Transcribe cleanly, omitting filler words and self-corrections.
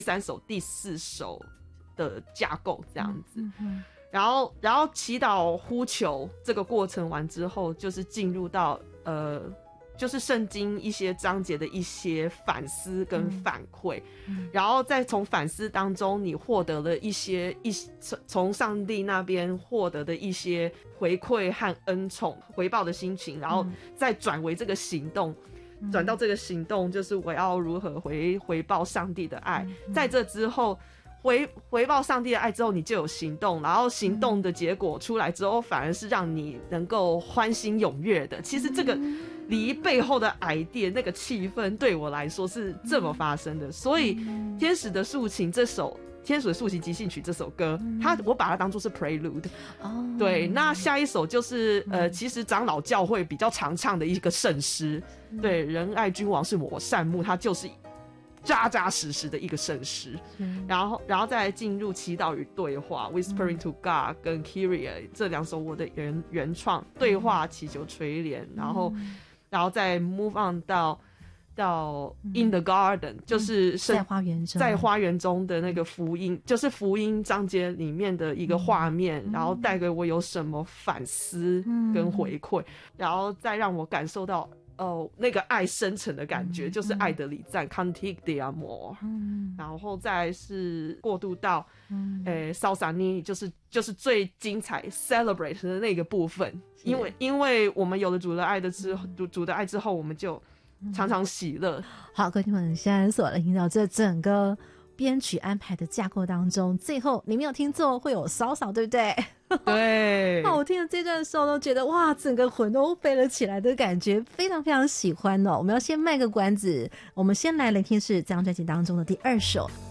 3首、第4首的架构这样子。然后祈祷呼求这个过程完之后，就是进入到就是圣经一些章节的一些反思跟反馈，然后再从反思当中你获得了一些从上帝那边获得的一些回馈和恩宠回报的心情，然后再转为这个行动，转到这个行动就是我要如何回报上帝的爱，在这之后回报上帝的爱之后，你就有行动，然后行动的结果出来之后，反而是让你能够欢欣踊跃的。其实这个离背后的idea那个气氛对我来说是这么发生的，所以天使的竖琴这首天使的竖琴即兴曲这首歌，我把它当作是 prelude。对，那下一首就是其实长老教会比较常唱的一个圣诗，对，仁爱君王是我善牧，它就是扎扎实实的一个圣诗，然后再来进入祈祷与对话 Whispering to God 跟 Kyrie 这2首我的原创对话祈求垂怜，然后再 move on 到 In the Garden， 就是在花园中的那个福音，就是福音章节里面的一个画面，然后带给我有什么反思跟回馈，然后再让我感受到那个爱深沉的感觉，就是爱的礼赞 Cantique d'Amour，然后再来是过渡到Salsa Ni， 就是最精彩 Celebrate 的那个部分，因为我们有了主的爱之后，我们就常常喜乐。 好，各位听众现在所听到这整个编曲安排的架构当中，最后你没有听错，会有扫扫，对不对？ 对。 那我听了这段的时候都觉得哇，整个魂都飞了起来的感觉，非常非常喜欢哦。我们要先卖个关子，我们先来聆听是这张专辑当中的第2首。